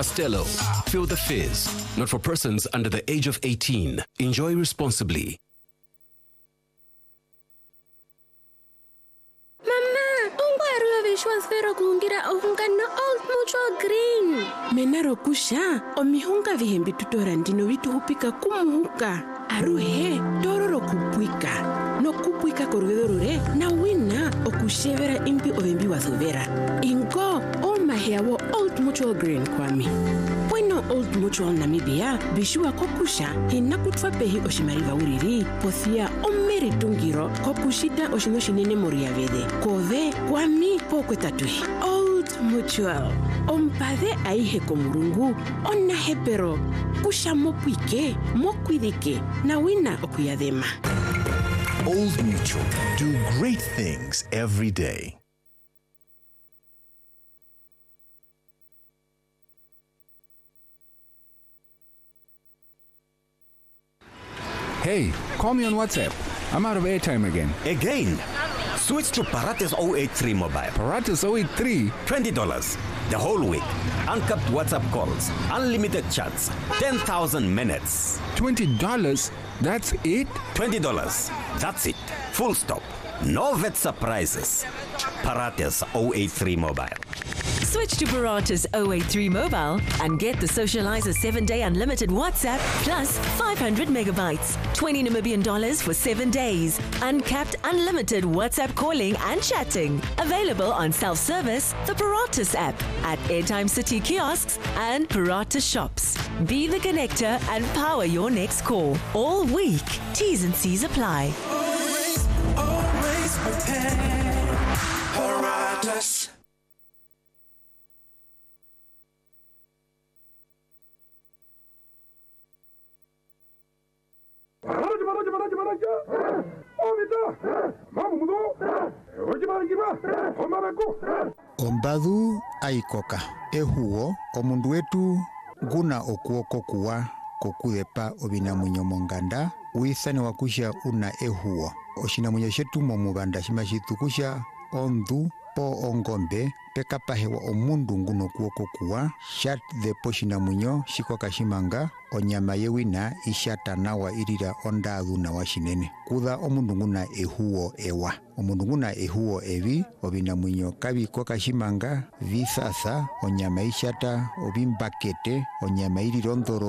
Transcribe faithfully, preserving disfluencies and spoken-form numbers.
Castello. Feel the fizz. Not for persons under the age of eighteen. Enjoy responsibly. Vishwasfera kungira ohungana old mutual green. Menaro kusha omihunga vihembi tutora ndino vitu hupika kumuhuka. Aruhe tororo kupwika. No kupwika korvedorure na wina okushevera impi ovembi wasovera. Ingo o maheawo old mutual green kwami. Bueno old mutual Namibia bishua kokusha hina kutwa pehi oshimariva uriri pothia omeri tungiro kokushita oshino shinene moria vede. Kove kwami pokwe tatui. Old Mutual. Ompade aihe komurungu ona hepero kusha mopwike mokwidike na wina okuyadema. Old Mutual. Do great things every day. Hey, call me on WhatsApp. I'm out of airtime again. Again? Switch to Paratus zero eight three mobile. Paratus zero eight three? twenty dollars. The whole week. Uncapped WhatsApp calls. Unlimited chats. ten thousand minutes. twenty dollars? That's it? twenty dollars. That's it. Full stop. No vet surprises. Paratus zero eight three mobile. Switch to Paratus zero eight three mobile and get the Socializer seven day unlimited WhatsApp plus five hundred megabytes. twenty Namibian dollars for seven days. Uncapped unlimited WhatsApp calling and chatting. Available on self-service, the Paratus app, at Airtime City kiosks and Paratus shops. Be the connector and power your next call. All week. T's and C's apply. Always, always prepared. Paratus. Ombadu aikoka ehuo omundu wetu guna okuoko kuwa kokudepa obinamunyo monganda uithane wakusha una ehuo oshinamunyo shetu momubanda shimashitu kusha ondu po ongombe pekapahewa omundu nguno kuoko kuwa shat de poshinamunyo shikoka shimanga onyama yewina ishata nawa irira ondadu na washinene kuda omundu nguna ehuo ewa omundu nguna ehuo evi obinamunyo kabikoka shimanga visasa onyama ishata obimbakete onyama irira ondoro